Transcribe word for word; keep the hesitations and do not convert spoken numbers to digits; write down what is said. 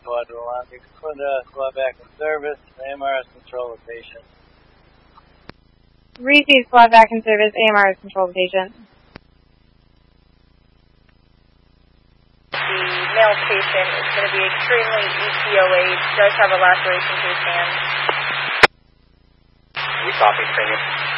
Quadra one. You can put uh, squad back in service. A M R S control the patient. Receive squad back in service. A M R S control the patient. The male patient is going to be extremely E P O H, does have a laceration to his hand. We copy, premium.